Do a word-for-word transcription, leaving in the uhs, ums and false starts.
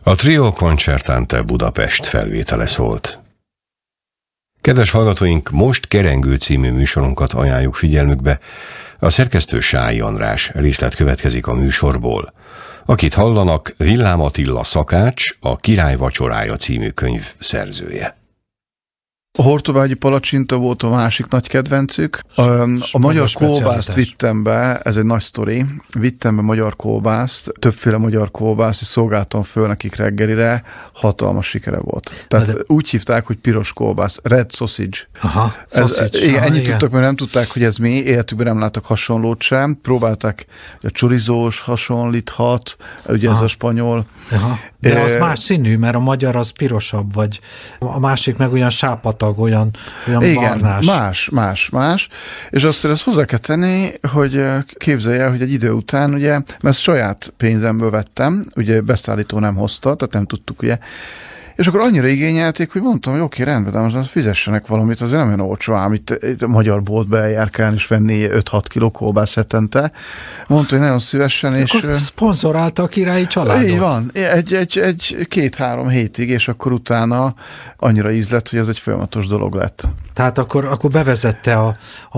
A Trio Concertante Budapest felvétele szólt. Kedves hallgatóink, most Kerengő című műsorunkat ajánljuk figyelmükbe. A szerkesztő Sályi András, részlet következik a műsorból. Akit hallanak, Villám Attila szakács, a Király vacsorája című könyv szerzője. A hortobágyi palacsinta volt a másik nagy kedvencük. A, a magyar kolbászt vittem be, ez egy nagy sztori, vittem be magyar kolbászt, többféle magyar kolbászt, és szolgáltam föl nekik reggelire, hatalmas sikere volt. Tehát de... úgy hívták, hogy piros kolbász, red sausage. Aha, ez, sausage. Igen, Aha, ennyit igen. tudtak, mert nem tudták, hogy ez mi, életükben nem láttak hasonlót sem. Próbálták, a chorizós hasonlíthat, ugye Aha. ez a spanyol. Aha. De az más színű, mert a magyar az pirosabb, vagy a másik meg olyan sápatag, olyan, olyan igen, barnás. más, más, más. És azt ezt hozzá kell tenni, hogy képzelj el, hogy egy idő után, ugye, mert saját pénzemből vettem, ugye beszállító nem hozta, tehát nem tudtuk, ugye, és akkor annyira igényelték, hogy mondtam, hogy oké, rendben, de most fizessenek valamit, azért nem olyan olcsó ám itt, itt a magyar boltba eljárkálni és venni öt-hat kiló kolbász hetente. Mondta, hogy nagyon szívesen. És akkor szponzorálta a királyi családot. Így van, egy, egy, egy két-három hétig, és akkor utána annyira ízlett, hogy ez egy folyamatos dolog lett. Tehát akkor, akkor bevezette a, a